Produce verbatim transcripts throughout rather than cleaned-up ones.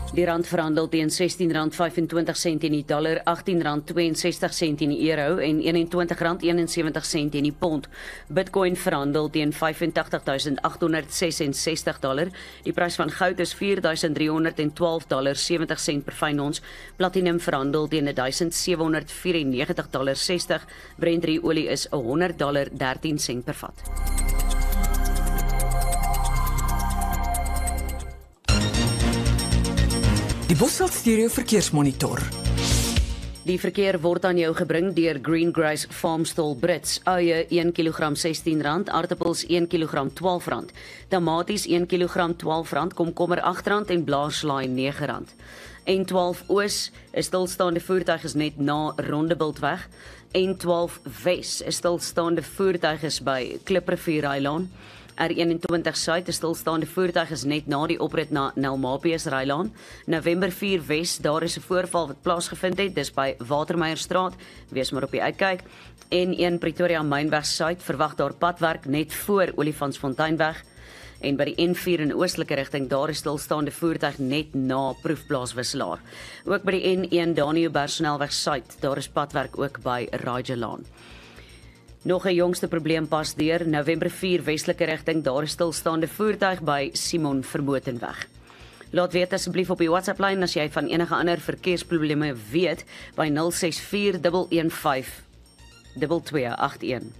Die rand verhandel teen sestien rand vyfentwintig sent in die dollar, agttien rand tweeënsestig sent in die euro en eenentwintig rand eenensewentig sent in die pond. Bitcoin verhandel teen vyf agt duisend agt honderd sesensestig dollar. Die prys van goud is vier duisend drie honderd twaalf dollar sewentig sent per fyn ons. Platinum verhandel teen duisend sewe honderd vyfennegentig dollar sestig. Brent olie is honderd dollar dertien sent per vat. Die Bosveld Stereo Verkeersmonitor. Die verkeer word aan jou gebring deur Greengrace Farmstall Brits. Uie een kilogram sestien rand, aartappels een kilogram twaalf rand, tamaties een kilogram twaalf rand, komkommer agt rand en blaarslaai nege rand. N twaalf Oos, 'n stilstaande voertuig is net na Rondebultweg. N twaalf Wes, 'n stilstaande voertuig is by Kliprivier Rylaan. R eenentwintig Suid, 'n stilstaande voertuig is net na die oprit na Nelmapius Rylaan. November vier Wes, daar is 'n voorval wat plaasgevind het, dis by Watermeierstraat, wees maar op die uitkyk. N een Pretoria Mynweg Suid, verwag daar padwerk net voor Olifantsfonteinweg. En by die N vier in oostelike rigting, daar is stilstaande voertuig net na Proefplaaswisselaar. Ook by die N een Daniëlberg Snelweg Suid, daar is padwerk ook by Rajalaan. Nog 'n jongste probleem pas deur, November vier westelike rigting, daar is stilstaande voertuig by Simon Vermotenweg. Laat weet asseblief op die WhatsApp-lyn as jy van enige ander verkeersprobleme weet by nul ses vier een een vyf twee twee agt een.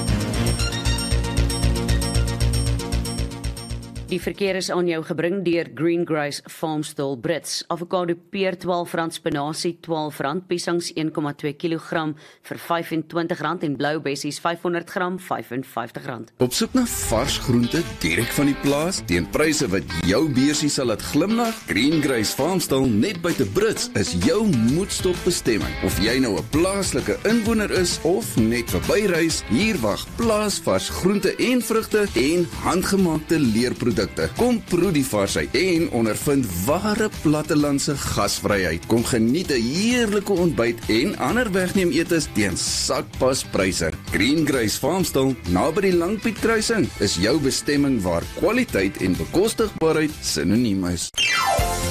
Die verkeer is aan jou gebring deur Greengrace Farmstall Brits. Avokado peer twaalf rand, spinasie twaalf rand, piesangs een komma twee kilogram vir vyfentwintig rand en blou bessies vyfhonderd gram vyf en vyftig rand. Op soek na vars groente direk van die plaas teen pryse wat jou beursie sal laat glimlag? Greengrace Farmstall net buite Brits is jou moedstop bestemming. Of jy nou 'n plaaslike inwoner is of net verbyreis, hier wag plaasvars groente en vrugte en handgemaakte leerprodukte. Kom proe die varsheid en ondervind ware plattelandse gasvryheid. Kom geniet 'n heerlike ontbyt en ander wegneem etes teen sakpas pryse. Greengrace Farmstall, naby die Langpiet kruising, is jou bestemming waar kwaliteit en bekostigbaarheid sinoniem is.